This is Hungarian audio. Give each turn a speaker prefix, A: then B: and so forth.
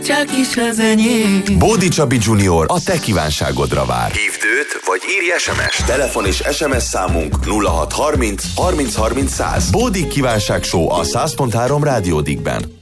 A: csak is az enyém.
B: Bódi Csabi Junior a te kívánságodra vár.
C: Hívd őt, vagy írj SMS.
B: Telefon és SMS számunk 0630 30 30 100. Bódi kívánság show a 100.3 Rádiódikben.